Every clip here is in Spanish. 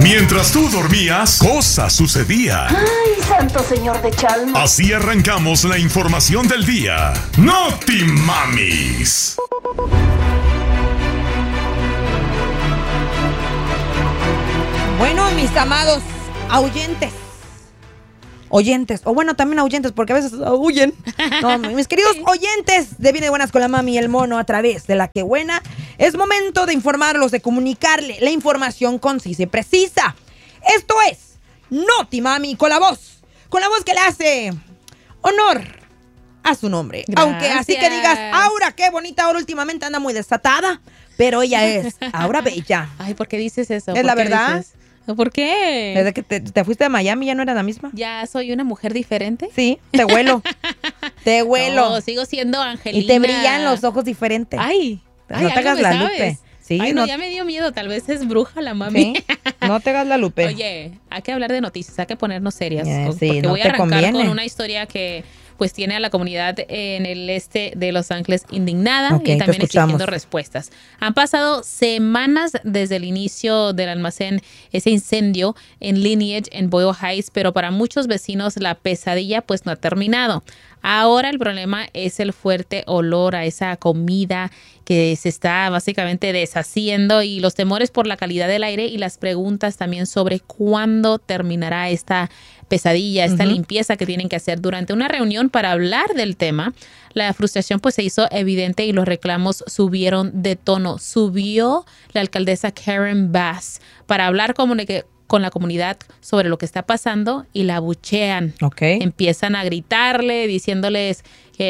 Mientras tú dormías, cosas sucedían. ¡Ay, santo señor de Chalma! Así arrancamos la información del día. ¡Noti Mamis! Bueno, mis amados oyentes, o bueno, también ahuyentes, porque a veces huyen. No, mis queridos oyentes de Bien de Buenas con la Mami y el Mono a través de La Que Buena, es momento de informarlos, de comunicarle la información concisa y precisa. Esto es Noti Mami con la voz que le hace honor a su nombre. Gracias. Aunque así que digas, Aura, qué bonita Aura, últimamente anda muy desatada, pero ella es Aura Bella. Ay, ¿por qué dices eso? Es la verdad. Dices? ¿Por qué? Desde que te fuiste de Miami ya no era la misma. ¿Ya soy una mujer diferente? Sí, te huelo. Te huelo. No, sigo siendo Angelina. Y te brillan los ojos diferentes. Ay, no te hagas la Lupe. Sí, ay, no, ya me dio miedo. Tal vez es bruja la mami. Sí, no te hagas la Lupe. Oye, hay que hablar de noticias, hay que ponernos serias. Sí, porque no voy a te arrancar conviene. con una historia que pues tiene a la comunidad en el este de Los Ángeles indignada Ok, y te también escuchamos. exigiendo respuestas. Han pasado semanas desde el inicio del almacén, ese incendio en Lineage, en Boyle Heights, pero para muchos vecinos la pesadilla pues no ha terminado. Ahora el problema es el fuerte olor a esa comida que se está básicamente deshaciendo y los temores por la calidad del aire y las preguntas también sobre cuándo terminará esta pesadilla, esta limpieza que tienen que hacer. Durante una reunión para hablar del tema, la frustración pues se hizo evidente y los reclamos subieron de tono. Subió la alcaldesa Karen Bass para hablar con la comunidad sobre lo que está pasando y la abuchean. Ok. Empiezan a gritarle, diciéndoles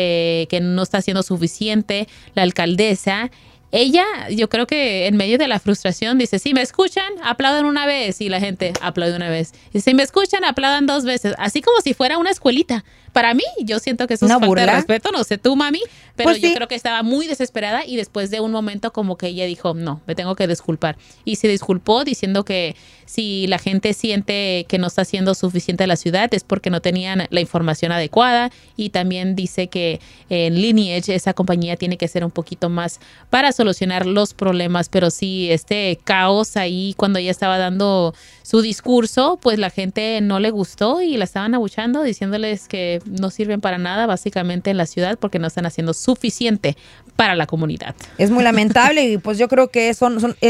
que no está haciendo suficiente. La alcaldesa, ella, yo creo que en medio de la frustración dice, si me escuchan, aplaudan una vez. Y la gente aplaude una vez. Y si me escuchan, aplaudan dos veces. Así como si fuera una escuelita. Para mí, yo siento que eso es ¿Una falta burla? de respeto. No sé tú, mami, pero Pues yo sí. creo que estaba muy desesperada y después de un momento como que ella dijo, no, me tengo que disculpar. Y se disculpó diciendo que si la gente siente que no está haciendo suficiente la ciudad es porque no tenían la información adecuada, y también dice que en Lineage esa compañía tiene que ser un poquito más para solucionar los problemas, pero sí este caos ahí cuando ella estaba dando su discurso, pues la gente no le gustó y la estaban abuchando diciéndoles que no sirven para nada básicamente en la ciudad porque no están haciendo suficiente para la comunidad. Es muy lamentable y pues yo creo que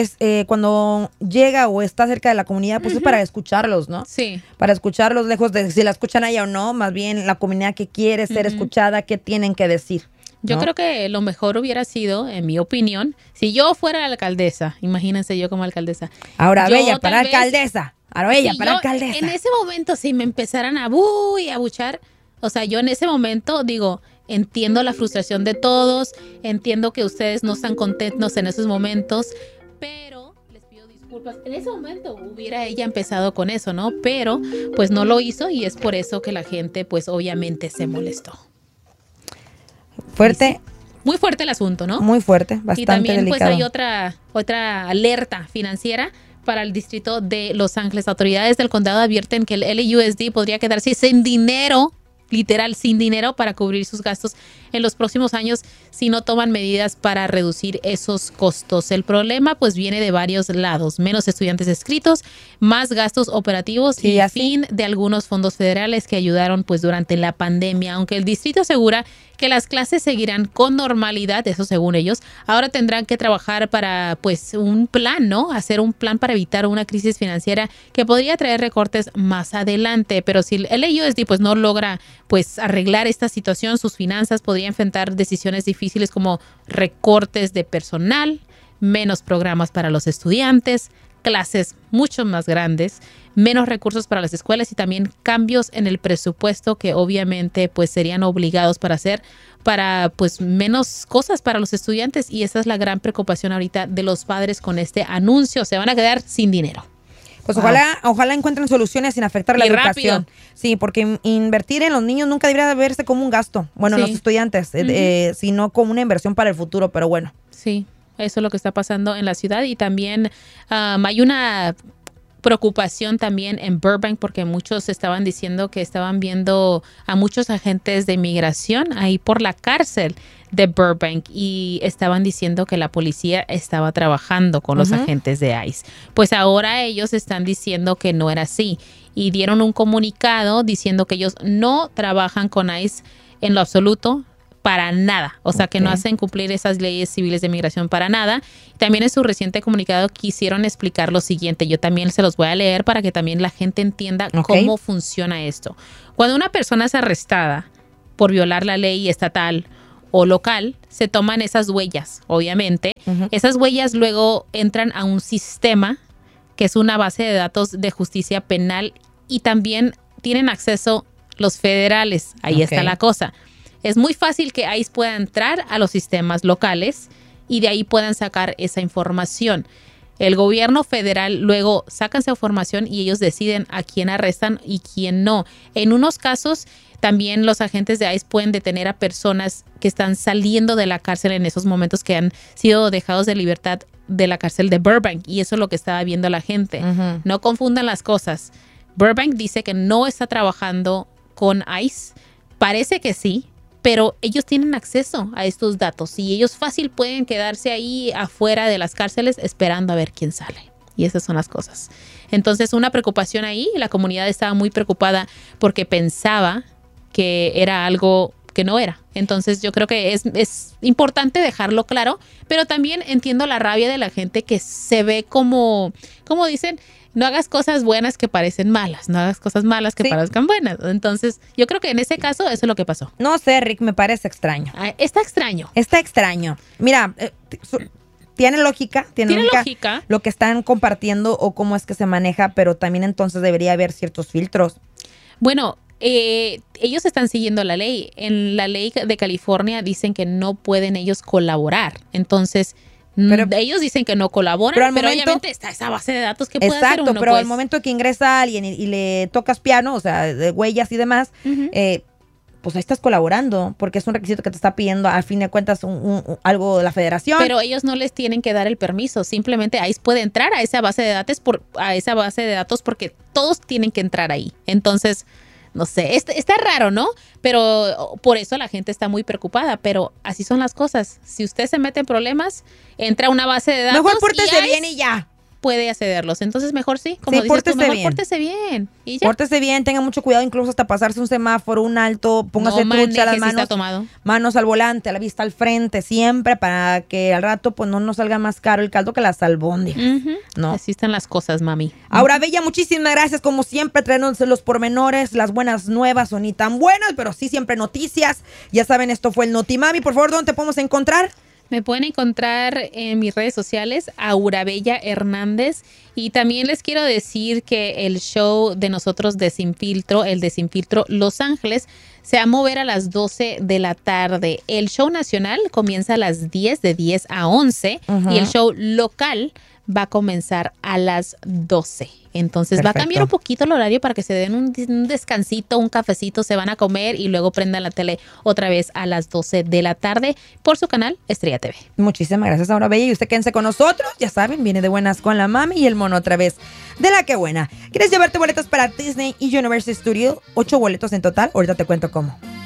cuando llega o está cerca de la comunidad, pues es para escucharlos, ¿no? Sí. Para escucharlos lejos de si la escuchan a ella o no, más bien la comunidad que quiere ser escuchada, qué tienen que decir. Yo ¿no? creo que lo mejor hubiera sido, en mi opinión, si yo fuera la alcaldesa, imagínense yo como alcaldesa. Ahora yo Bella para tal vez- alcaldesa. Ahora Bella si para yo alcaldesa. En ese momento, si me empezaran a abuchar, o sea, yo en ese momento digo, entiendo la frustración de todos, entiendo que ustedes no están contentos en esos momentos, pero les pido disculpas. En ese momento hubiera ella empezado con eso, ¿no? Pero pues no lo hizo y es por eso que la gente pues obviamente se molestó. Fuerte, Muy fuerte el asunto, ¿no? muy fuerte, bastante Y también delicado. pues hay otra alerta financiera para el distrito de Los Ángeles. Autoridades del condado advierten que el LAUSD podría quedarse sin dinero, literal sin dinero para cubrir sus gastos en los próximos años si no toman medidas para reducir esos costos. El problema pues viene de varios lados: menos estudiantes inscritos, más gastos operativos Sí, y así. fin de algunos fondos federales que ayudaron pues durante la pandemia. Aunque el distrito asegura que las clases seguirán con normalidad, eso según ellos, ahora tendrán que trabajar para pues un plan, ¿no? Hacer un plan para evitar una crisis financiera que podría traer recortes más adelante. Pero si el LAUSD pues no logra pues arreglar esta situación, sus finanzas podrían enfrentar decisiones difíciles como recortes de personal, menos programas para los estudiantes, clases mucho más grandes, menos recursos para las escuelas y también cambios en el presupuesto que obviamente pues serían obligados para hacer para pues menos cosas para los estudiantes, y esa es la gran preocupación ahorita de los padres con este anuncio. Se van a quedar sin dinero. Pues Wow. ojalá encuentren soluciones sin afectar la Y educación. rápido. Sí, porque invertir en los niños nunca debería verse como un gasto. Bueno, en Sí. los estudiantes, sino como una inversión para el futuro, pero bueno. Sí, eso es lo que está pasando en la ciudad. Y también hay una preocupación también en Burbank porque muchos estaban diciendo que estaban viendo a muchos agentes de inmigración ahí por la cárcel de Burbank y estaban diciendo que la policía estaba trabajando con los agentes de ICE. Pues ahora ellos están diciendo que no era así y dieron un comunicado diciendo que ellos no trabajan con ICE en lo absoluto, para nada. O sea, que no hacen cumplir esas leyes civiles de migración para nada. También en su reciente comunicado quisieron explicar lo siguiente. Yo también se los voy a leer para que también la gente entienda cómo funciona esto. Cuando una persona es arrestada por violar la ley estatal o local, se toman esas huellas, obviamente. Esas huellas luego entran a un sistema que es una base de datos de justicia penal y también tienen acceso los federales. Ahí está la cosa. Es muy fácil que ICE pueda entrar a los sistemas locales y de ahí puedan sacar esa información. El gobierno federal luego saca esa información y ellos deciden a quién arrestan y quién no. En unos casos, también los agentes de ICE pueden detener a personas que están saliendo de la cárcel en esos momentos que han sido dejados de libertad de la cárcel de Burbank. Y eso es lo que estaba viendo la gente. No confundan las cosas. Burbank dice que no está trabajando con ICE. Parece que sí, pero ellos tienen acceso a estos datos y ellos fácil pueden quedarse ahí afuera de las cárceles esperando a ver quién sale. Y esas son las cosas. Entonces, una preocupación ahí. La comunidad estaba muy preocupada porque pensaba que era algo que no era. Entonces, yo creo que es importante dejarlo claro, pero también entiendo la rabia de la gente que se ve como dicen, no hagas cosas buenas que parecen malas, no hagas cosas malas que parezcan buenas. Entonces, yo creo que en ese caso eso es lo que pasó. No sé, Rick, me parece extraño. Está extraño. Está extraño. Mira, tiene lógica lo que están compartiendo o cómo es que se maneja, pero también entonces debería haber ciertos filtros. Bueno, ellos están siguiendo la ley. En la ley de California dicen que no pueden ellos colaborar. Entonces, pero ellos dicen que no colaboran, pero obviamente está esa base de datos que puede hacer uno. Exacto, pero al momento que ingresa alguien y le tocas piano, o sea, de huellas y demás, pues ahí estás colaborando, porque es un requisito que te está pidiendo, a fin de cuentas, algo de la federación. Pero ellos no les tienen que dar el permiso, simplemente ICE puede entrar a esa base de datos, porque todos tienen que entrar ahí. Entonces, no sé, está raro, ¿no? Pero por eso la gente está muy preocupada, pero así son las cosas. Si usted se mete en problemas, entra a una base de datos. Mejor pórtese bien y ya. Puede accederlos. Entonces, mejor sí, como dices tú, mejor pórtese bien. Y ya. Pórtese bien, tenga mucho cuidado, incluso hasta pasarse un semáforo, un alto, póngase trucha las manos al volante, a la vista al frente, siempre para que al rato pues no nos salga más caro el caldo que las albóndigas. ¿No? Así están las cosas, mami. Aura Bella, muchísimas gracias, como siempre, trayéndonos los pormenores, las buenas nuevas o ni tan buenas, pero sí siempre noticias. Ya saben, esto fue el Notimami. Por favor, ¿dónde te podemos encontrar? Me pueden encontrar en mis redes sociales, Aura Bella Hernández. Y también les quiero decir que el show de nosotros el Desinfiltro Los Ángeles, se va a mover a las 12 de la tarde. El show nacional comienza a las 10, de 10 a 11. Y el show local va a comenzar a las 12. Entonces va a cambiar un poquito el horario para que se den un descansito, un cafecito, se van a comer y luego prendan la tele otra vez a las 12 de la tarde por su canal Estrella TV. Muchísimas gracias, Aura Bella. Y usted quédense con nosotros. Ya saben, viene de buenas con la mami y el mono otra vez. De la que buena. ¿Quieres llevarte boletos para Disney y Universal Studios? 8 boletos en total. Ahorita te cuento cómo.